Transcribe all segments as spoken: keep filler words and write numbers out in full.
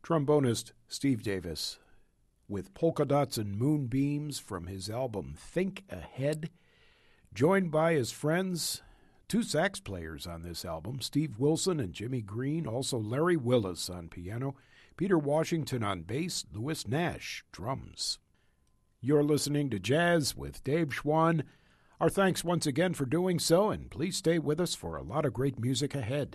Trombonist Steve Davis with Polka Dots and Moonbeams from his album Think Ahead, joined by his friends, two sax players on this album, Steve Wilson and Jimmy Green, also Larry Willis on piano, Peter Washington on bass, Louis Nash, drums. You're listening to Jazz with Dave Schwann. Our thanks once again for doing so, and please stay with us for a lot of great music ahead.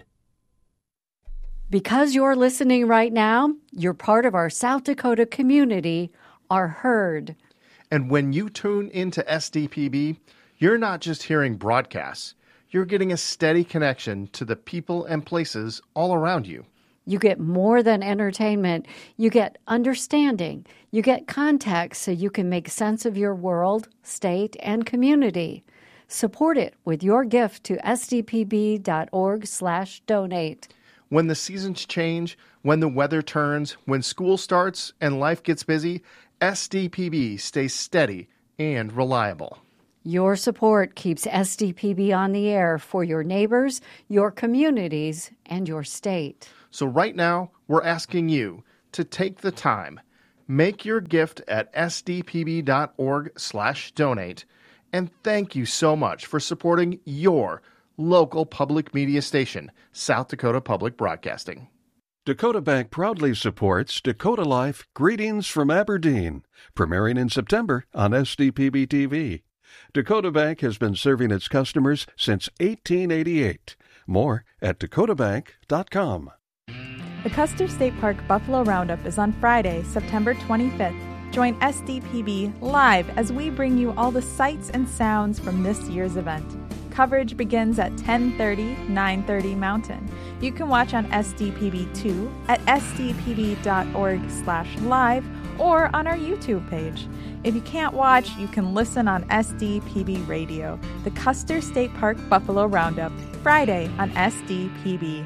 Because you're listening right now, you're part of our South Dakota community, our herd. And when you tune into S D P B, you're not just hearing broadcasts. You're getting a steady connection to the people and places all around you. You get more than entertainment. You get understanding. You get context so you can make sense of your world, state, and community. Support it with your gift to sdpb.org slash donate. When the seasons change, when the weather turns, when school starts and life gets busy, S D P B stays steady and reliable. Your support keeps S D P B on the air for your neighbors, your communities, and your state. So right now, we're asking you to take the time, make your gift at sdpb.org slash donate, and thank you so much for supporting your local public media station, South Dakota Public Broadcasting. Dakota Bank proudly supports Dakota Life Greetings from Aberdeen, premiering in September on S D P B T V. Dakota Bank has been serving its customers since eighteen eighty-eight. More at dakota bank dot com. The Custer State Park Buffalo Roundup is on Friday, September twenty-fifth. Join S D P B live as we bring you all the sights and sounds from this year's event. Coverage begins at ten thirty, nine thirty Mountain. You can watch on S D P B two at sdpb.org slash live or on our YouTube page. If you can't watch, you can listen on S D P B Radio, the Custer State Park Buffalo Roundup, Friday on S D P B.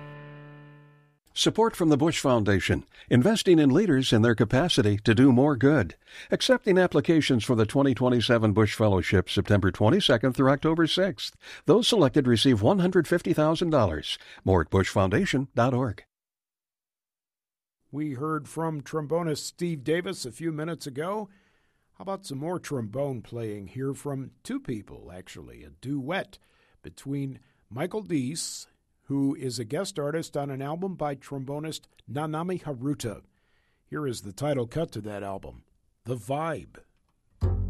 Support from the Bush Foundation, investing in leaders in their capacity to do more good. Accepting applications for the twenty twenty-seven Bush Fellowship September twenty-second through October sixth. Those selected receive one hundred fifty thousand dollars. More at bush foundation dot org. We heard from trombonist Steve Davis a few minutes ago. How about some more trombone playing here from two people, actually, a duet between Michael Deese, who is a guest artist on an album by trombonist Nanami Haruta. Here is the title cut to that album, The Vibe.